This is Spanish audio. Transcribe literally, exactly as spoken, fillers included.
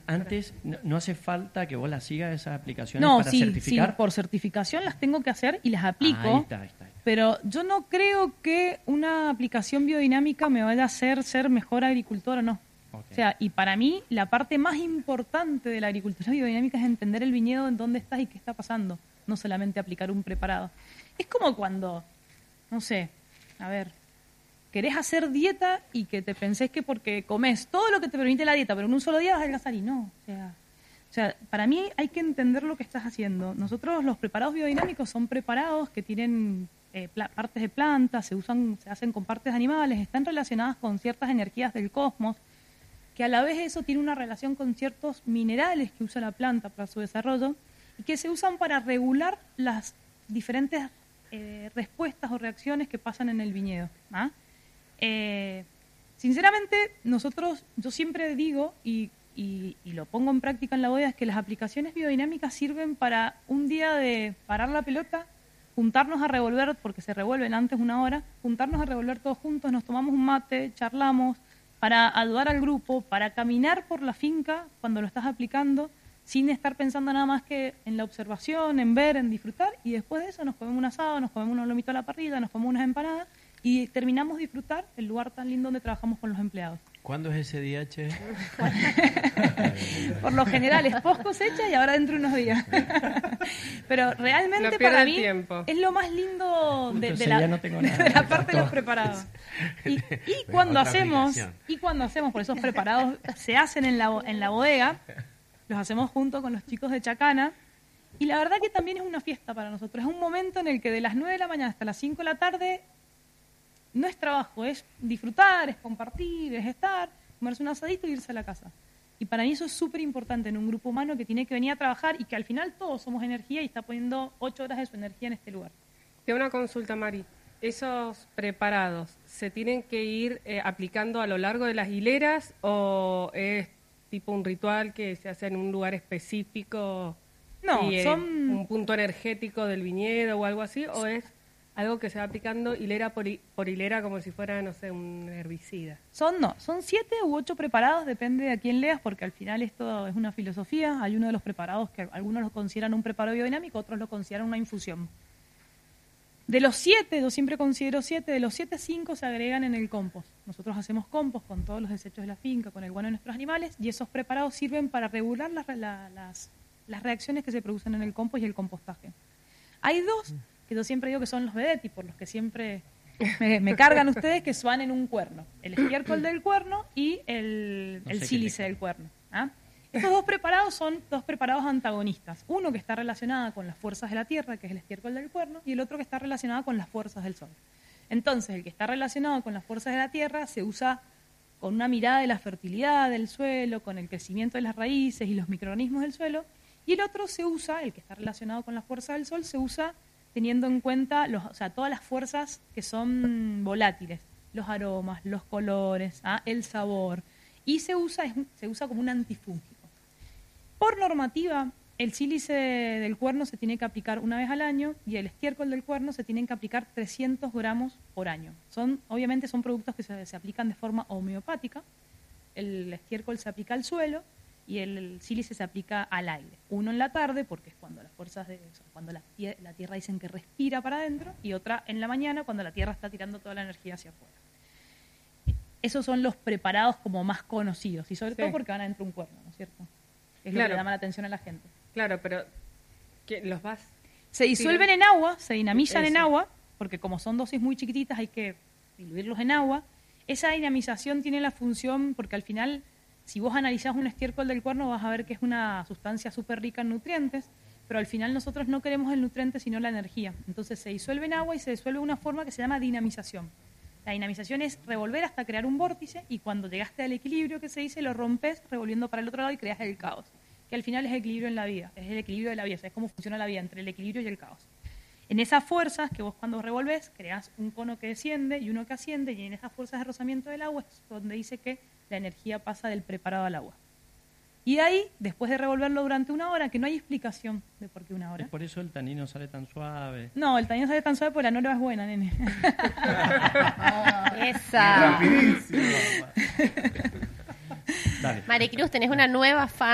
antes no, no hace falta que vos las sigas esas aplicaciones no, para sí, certificar. Sí, por certificación las tengo que hacer y las aplico. Ah, ahí está, ahí está, ahí está. Pero yo no creo que una aplicación biodinámica me vaya a hacer ser mejor agricultor o no. Okay. O sea, y para mí la parte más importante de la agricultura biodinámica es entender el viñedo, en dónde estás y qué está pasando, no solamente aplicar un preparado. Es como cuando, no sé, a ver, querés hacer dieta y que te pensés que porque comes todo lo que te permite la dieta, pero en un solo día vas a adelgazar y no. O sea, o sea, para mí hay que entender lo que estás haciendo. Nosotros los preparados biodinámicos son preparados que tienen eh, pla- partes de plantas, se usan, se hacen con partes de animales, están relacionadas con ciertas energías del cosmos, que a la vez eso tiene una relación con ciertos minerales que usa la planta para su desarrollo y que se usan para regular las diferentes eh, respuestas o reacciones que pasan en el viñedo. ¿Ah? Eh, sinceramente, nosotros, yo siempre digo, y, y, y lo pongo en práctica en la bodega, es que las aplicaciones biodinámicas sirven para un día de parar la pelota, juntarnos a revolver, porque se revuelven antes una hora, juntarnos a revolver todos juntos, nos tomamos un mate, charlamos, para ayudar al grupo, para caminar por la finca cuando lo estás aplicando, sin estar pensando nada más que en la observación, en ver, en disfrutar, y después de eso nos comemos un asado, nos comemos unos lomitos a la parrilla, nos comemos unas empanadas, y terminamos de disfrutar el lugar tan lindo donde trabajamos con los empleados. ¿Cuándo es ese día, che? Por lo general es post cosecha y ahora dentro de unos días. Pero realmente no para mí tiempo. es lo más lindo de, de, la, no tengo nada, de la parte de los preparados. Y, y cuando hacemos, y cuando hacemos, por esos preparados se hacen en la, en la bodega, los hacemos junto con los chicos de Chacana, y la verdad que también es una fiesta para nosotros. Es un momento en el que de las nueve de la mañana hasta las cinco de la tarde no es trabajo, es disfrutar, es compartir, es estar, comerse un asadito e irse a la casa. Y para mí eso es súper importante en un grupo humano que tiene que venir a trabajar y que al final todos somos energía y está poniendo ocho horas de su energía en este lugar. Tengo una consulta, Mari. ¿Esos preparados se tienen que ir eh, aplicando a lo largo de las hileras o es tipo un ritual que se hace en un lugar específico? No, y, eh, son... un punto energético del viñedo o algo así, ¿o es algo que se va aplicando hilera por, por hilera como si fuera, no sé, un herbicida? Son, no, son siete u ocho preparados, depende de a quién leas, porque al final esto es una filosofía. Hay uno de los preparados que algunos lo consideran un preparado biodinámico, otros lo consideran una infusión. De los siete, yo siempre considero siete, de los siete, cinco se agregan en el compost. Nosotros hacemos compost con todos los desechos de la finca, con el bueno de nuestros animales, y esos preparados sirven para regular las, la, las, las reacciones que se producen en el compost y el compostaje. Hay dos que yo siempre digo que son los vedetti, por los que siempre me, me cargan ustedes, que van en un cuerno. El estiércol del cuerno y el, no el sílice del cuerno. ¿Ah? Estos dos preparados son dos preparados antagonistas. Uno que está relacionado con las fuerzas de la tierra, que es el estiércol del cuerno, y el otro que está relacionado con las fuerzas del sol. Entonces, el que está relacionado con las fuerzas de la tierra se usa con una mirada de la fertilidad del suelo, con el crecimiento de las raíces y los microorganismos del suelo, y el otro se usa, el que está relacionado con las fuerzas del sol, se usa teniendo en cuenta los, o sea, todas las fuerzas que son volátiles, los aromas, los colores, ¿ah? el sabor, y se usa, es, se usa como un antifúngico. Por normativa, el sílice del cuerno se tiene que aplicar una vez al año y el estiércol del cuerno se tienen que aplicar trescientos gramos por año. Son, obviamente son productos que se, se aplican de forma homeopática. El estiércol se aplica al suelo y el sílice se aplica al aire. Uno en la tarde, porque es cuando las fuerzas de, o sea, cuando la, la tierra dicen que respira para adentro, y otra en la mañana cuando la tierra está tirando toda la energía hacia afuera. Esos son los preparados como más conocidos, y sobre sí. todo porque van adentro un cuerno, ¿no es cierto? Es claro. lo que le llama la atención a la gente. Claro, pero ¿qué, los vas? Se disuelven en agua, se dinamizan Eso. en agua, porque como son dosis muy chiquititas hay que diluirlos en agua. Esa dinamización tiene la función, porque al final, si vos analizás un estiércol del cuerno, vas a ver que es una sustancia súper rica en nutrientes, pero al final nosotros no queremos el nutriente, sino la energía. Entonces se disuelve en agua y se disuelve de una forma que se llama dinamización. La dinamización es revolver hasta crear un vórtice, y cuando llegaste al equilibrio que se dice, lo rompes revolviendo para el otro lado y creas el caos, que al final es el equilibrio en la vida, es el equilibrio de la vida, o sea, es cómo funciona la vida, entre el equilibrio y el caos. En esas fuerzas que vos cuando revolvés, creás un cono que desciende y uno que asciende, y en esas fuerzas de rozamiento del agua es donde dice que la energía pasa del preparado al agua. Y de ahí, después de revolverlo durante una hora, que no hay explicación de por qué una hora. ¿Es por eso el tanino sale tan suave? No, el tanino sale tan suave porque la nora es buena, nene. Esa. Rapidísimo. Dale. Maricruz, tenés una nueva fan.